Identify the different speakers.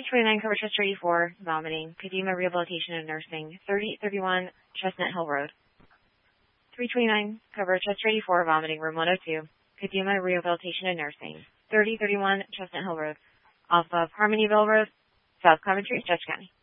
Speaker 1: 329 cover Chester 84, vomiting, Kadima Rehabilitation and Nursing, 3031 Chestnut Hill Road. 329 cover Chester 84, vomiting, room 102, Kadima Rehabilitation and Nursing, 3031 Chestnut Hill Road, off of Harmonyville Road, South Coventry, Dutch County.